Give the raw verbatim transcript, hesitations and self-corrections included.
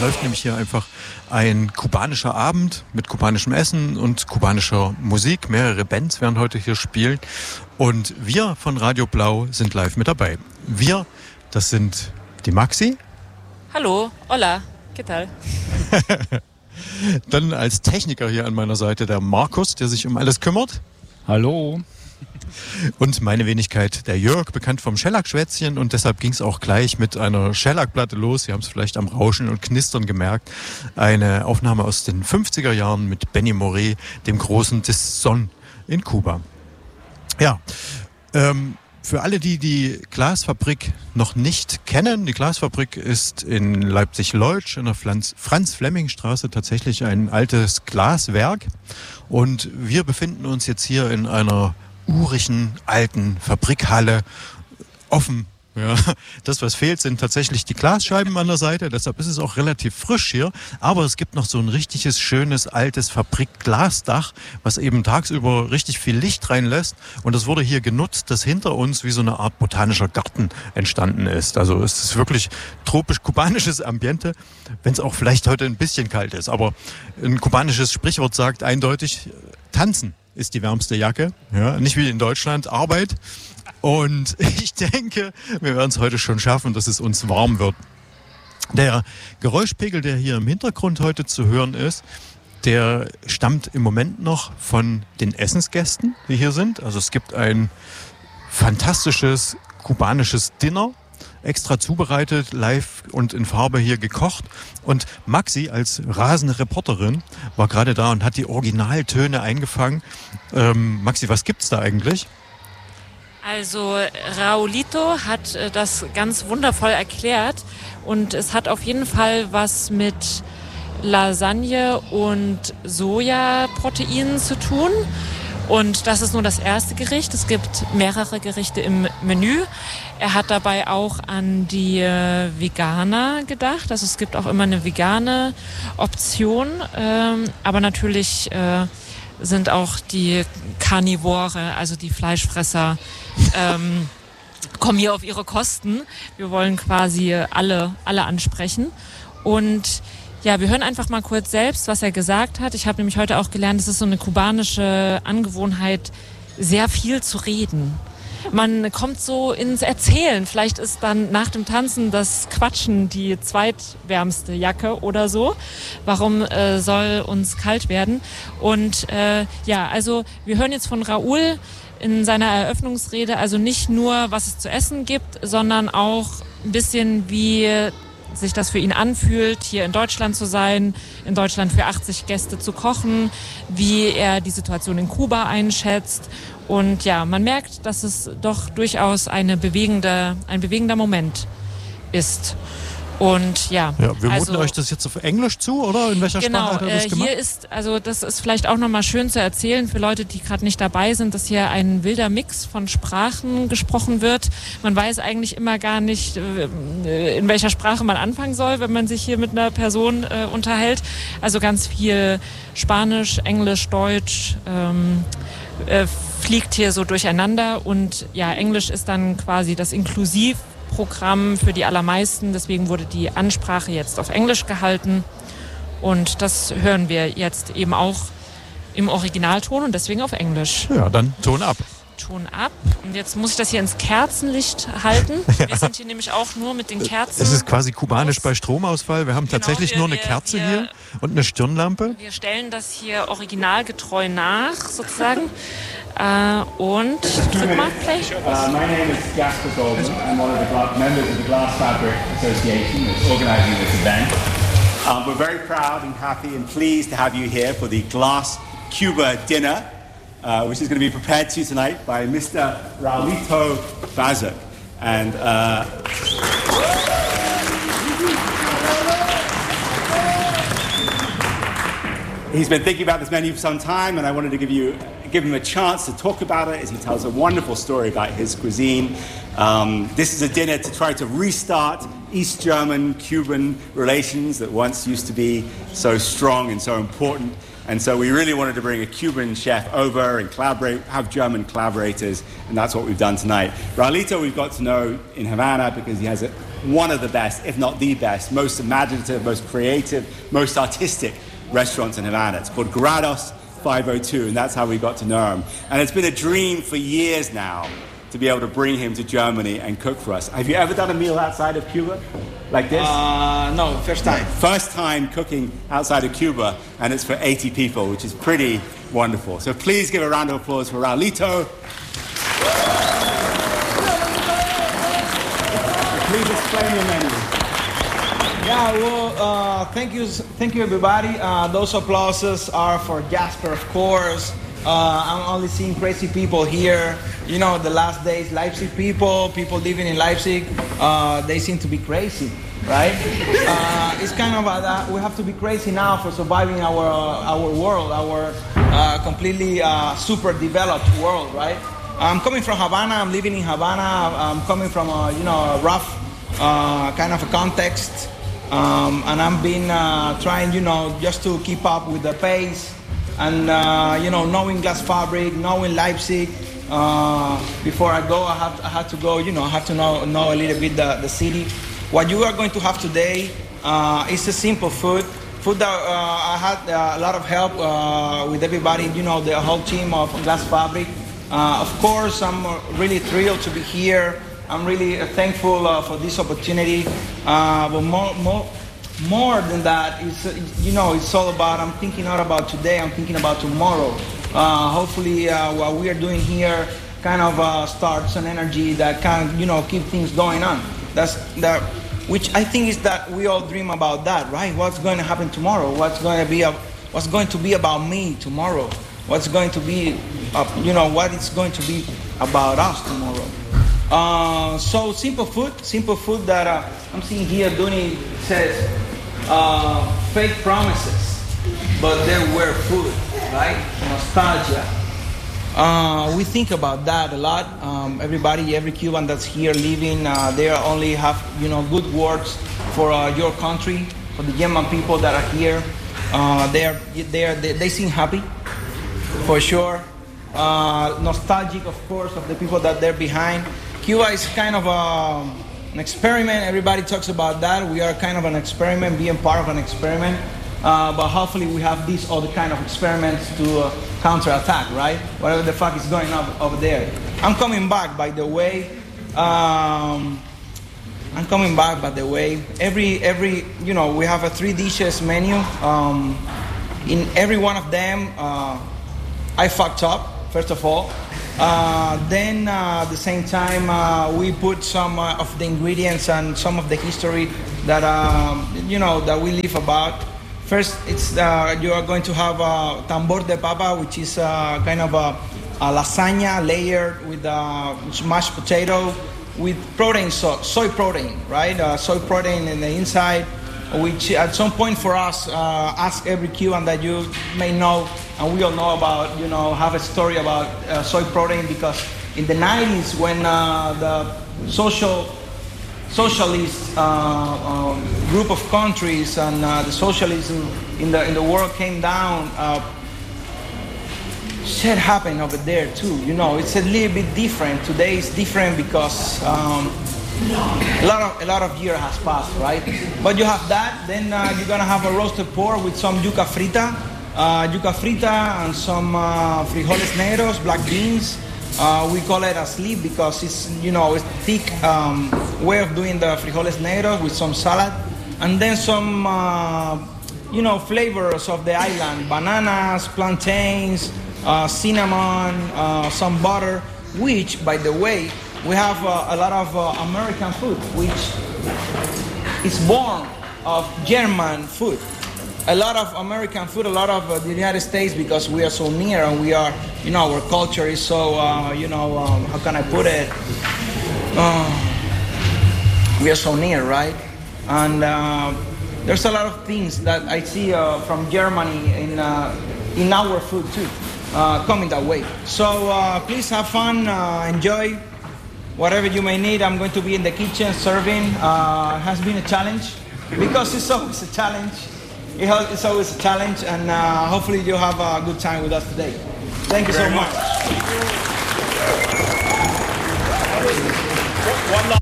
läuft nämlich hier einfach ein kubanischer Abend mit kubanischem Essen und kubanischer Musik. Mehrere Bands werden heute hier spielen. Und wir von Radio Blau sind live mit dabei. Wir, das sind die Maxi. Hallo, hola, ¿qué tal? Dann als Techniker hier an meiner Seite der Markus, der sich um alles kümmert. Hallo. Und meine Wenigkeit, der Jörg, bekannt vom Schellack-Schwätzchen. Und deshalb ging es auch gleich mit einer Schellack-Platte los. Sie haben es vielleicht am Rauschen und Knistern gemerkt. Eine Aufnahme aus den fünfziger Jahren mit Benny Moré, dem Großen des Son in Kuba. Ja, ähm, für alle, die die Glasfabrik noch nicht kennen, die Glasfabrik ist in Leipzig-Leutsch in der Franz-Flemming-Straße tatsächlich ein altes Glaswerk. Und wir befinden uns jetzt hier in einer urigen, alten Fabrikhalle, offen. Ja, das, was fehlt, sind tatsächlich die Glasscheiben an der Seite. Deshalb ist es auch relativ frisch hier. Aber es gibt noch so ein richtiges, schönes, altes Fabrikglasdach, was eben tagsüber richtig viel Licht reinlässt. Und das wurde hier genutzt, dass hinter uns wie so eine Art botanischer Garten entstanden ist. Also es ist wirklich tropisch-kubanisches Ambiente, wenn es auch vielleicht heute ein bisschen kalt ist. Aber ein kubanisches Sprichwort sagt eindeutig, tanzen ist die wärmste Jacke. Ja, nicht wie in Deutschland, Arbeit. Und ich denke, wir werden es heute schon schaffen, dass es uns warm wird. Der Geräuschpegel, der hier im Hintergrund heute zu hören ist, der stammt im Moment noch von den Essensgästen, die hier sind. Also es gibt ein fantastisches kubanisches Dinner, extra zubereitet, live und in Farbe hier gekocht. Und Maxi als rasende Reporterin war gerade da und hat die Originaltöne eingefangen. Ähm, Maxi, was gibt's da eigentlich? Also Raulito hat äh, das ganz wundervoll erklärt und es hat auf jeden Fall was mit Lasagne und Sojaproteinen zu tun. Und das ist nur das erste Gericht. Es gibt mehrere Gerichte im Menü. Er hat dabei auch an die äh, Veganer gedacht. Also es gibt auch immer eine vegane Option. Ähm, aber natürlich äh, sind auch die Karnivore, also die Fleischfresser, ähm, kommen hier auf ihre Kosten. Wir wollen quasi alle, alle ansprechen. Und ja, wir hören einfach mal kurz selbst, was er gesagt hat. Ich habe nämlich heute auch gelernt, es ist so eine kubanische Angewohnheit, sehr viel zu reden. Man kommt so ins Erzählen. Vielleicht ist dann nach dem Tanzen das Quatschen die zweitwärmste Jacke oder so. Warum äh, soll uns kalt werden? Und äh, ja, also wir hören jetzt von Raúl in seiner Eröffnungsrede also nicht nur, was es zu essen gibt, sondern auch ein bisschen, wie sich das für ihn anfühlt, hier in Deutschland zu sein, in Deutschland für achtzig Gäste zu kochen, wie er die Situation in Kuba einschätzt. Und ja, man merkt, dass es doch durchaus eine bewegende, ein bewegender Moment ist. Und ja, ja wir also, muten euch das jetzt auf Englisch zu, oder? In welcher genau, Sprache hat er das äh, gemacht? Hier ist, also das ist vielleicht auch nochmal schön zu erzählen für Leute, die gerade nicht dabei sind, dass hier ein wilder Mix von Sprachen gesprochen wird. Man weiß eigentlich immer gar nicht, äh, in welcher Sprache man anfangen soll, wenn man sich hier mit einer Person äh, unterhält. Also ganz viel Spanisch, Englisch, Deutsch, ähm, äh, fliegt hier so durcheinander. Und ja, Englisch ist dann quasi das Inklusiv Programm für die allermeisten. Deswegen wurde die Ansprache jetzt auf Englisch gehalten. Und das hören wir jetzt eben auch im Originalton und deswegen auf Englisch. Ja, dann Ton ab. Ton ab. Und jetzt muss ich das hier ins Kerzenlicht halten. Ja. Wir sind hier nämlich auch nur mit den Kerzen. Es ist quasi kubanisch bei Stromausfall. Wir haben genau, tatsächlich wir, nur eine wir, Kerze wir, hier und eine Stirnlampe. Wir stellen das hier originalgetreu nach, sozusagen. Uh, und drück mal Play. Uh, my name is Jasper Goldman. I'm one of the gla- members of the Glass Fabric Association that's organising this event. Um, we're very proud and happy and pleased to have you here for the Glass Cuba dinner, uh, which is going to be prepared to you tonight by Mister Raulito Bazuk. And uh, he's been thinking about this menu for some time, and I wanted to give you give him a chance to talk about it as he tells a wonderful story about his cuisine. Um, this is a dinner to try to restart East German-Cuban relations that once used to be so strong and so important. And so we really wanted to bring a Cuban chef over and collaborate, have German collaborators, and that's what we've done tonight. Raulito we've got to know in Havana because he has a one of the best, if not the best, most imaginative, most creative, most artistic restaurants in Havana. It's called Grados five oh two, and that's how we got to know him. And it's been a dream for years now to be able to bring him to Germany and cook for us. Have you ever done a meal outside of Cuba like this? Uh, no, first time. First time cooking outside of Cuba, and it's for eighty people, which is pretty wonderful. So please give a round of applause for Raulito. Please explain your menu. Yeah, well, uh, thank you, thank you everybody. Uh, those applauses are for Jasper, of course. Uh, I'm only seeing crazy people here. You know, the last days, Leipzig people, people living in Leipzig, uh, they seem to be crazy, right? Uh, it's kind of that we have to be crazy now for surviving our uh, our world, our uh, completely uh, super developed world, right? I'm coming from Havana. I'm living in Havana. I'm coming from a you know a rough uh, kind of a context, um, and I've been uh, trying you know just to keep up with the pace. And, uh, you know, knowing Glasfabric, knowing Leipzig, uh, before I go, I have, I have to go, you know, I have to know, know a little bit the, the city. What you are going to have today uh, is a simple food. Food that uh, I had uh, a lot of help uh, with everybody, you know, the whole team of Glasfabric. Uh, of course, I'm really thrilled to be here. I'm really uh, thankful uh, for this opportunity. Uh, but more, more, More than that, it's, you know, it's all about, I'm thinking not about today, I'm thinking about tomorrow. Uh, hopefully uh, what we are doing here kind of uh, starts an energy that can, you know, keep things going on. That's that, which I think is that we all dream about that, right? What's going to happen tomorrow? What's going to be, a, what's going to be about me tomorrow? What's going to be, uh, you know, what is going to be about us tomorrow? Uh, so simple food, simple food that uh, I'm seeing here. Duni says uh, fake promises, but they were food, right? Nostalgia. Uh, we think about that a lot. Um, everybody, every Cuban that's here living, uh, they only have you know good words for uh, your country, for the German people that are here. Uh, they are, they are, they, they seem happy, for sure. Uh, nostalgic, of course, of the people that they're behind. Cuba is kind of a, an experiment. Everybody talks about that. We are kind of an experiment, being part of an experiment. Uh, but hopefully we have these other kind of experiments to uh, counterattack, right? Whatever the fuck is going on over there. I'm coming back, by the way. Um, I'm coming back, by the way. Every, every, you know, we have a three dishes menu. Um, in every one of them, uh, I fucked up, first of all. Uh, then uh, at the same time uh, we put some uh, of the ingredients and some of the history that um, you know that we live about. First, it's uh, you are going to have a tambor de papa, which is uh, kind of a, a lasagna layered with uh, mashed potato with protein, so, soy protein, right? Uh, soy protein in the inside, which at some point for us, uh, ask every Cuban that you may know, and we all know about, you know, have a story about uh, soy protein, because in the nineties when uh, the social socialist uh, um, group of countries and uh, the socialism in the in the world came down, uh, shit happened over there too. You know, it's a little bit different. Today is different because um, a lot of a lot of year has passed, right? But you have that. Then uh, you're gonna have a roasted pork with some yuca frita, uh, yuca frita and some uh, frijoles negros, black beans. Uh, we call it asleep because it's, you know, it's thick um, way of doing the frijoles negros with some salad, and then some, uh, you know, flavors of the island: bananas, plantains, uh, cinnamon, uh, some butter. Which, by the way, we have uh, a lot of uh, American food, which is born of German food. A lot of American food, a lot of uh, the United States, because we are so near and we are, you know, our culture is so, uh, you know, um, how can I put it? Uh, we are so near, right? And uh, there's a lot of things that I see uh, from Germany in uh, in our food too, uh, coming that way. So uh, please have fun, uh, enjoy whatever you may need. I'm going to be in the kitchen serving. Uh, it has been a challenge, because it's always a challenge. It's always a challenge, and uh, hopefully you have a good time with us today. Thank you so much. One